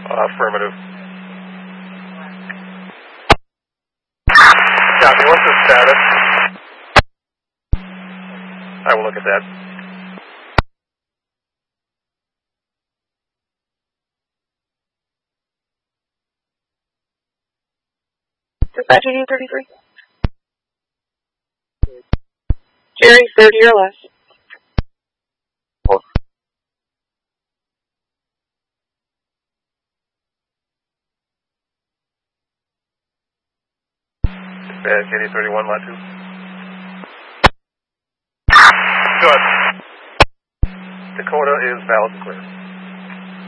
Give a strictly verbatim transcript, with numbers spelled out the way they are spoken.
Affirmative. Copy, what's the status? I will look at that. Dispatch eighty thirty-three. Jerry, thirty or less. Dispatch eighty thirty-one, lot two. Good. Dakota is valid and clear.